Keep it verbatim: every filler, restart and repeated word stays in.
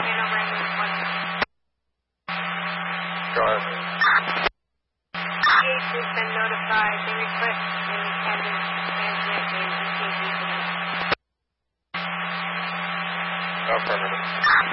Go ahead. G H has been notified. They request an attendance management and E K G for them. Affirmative.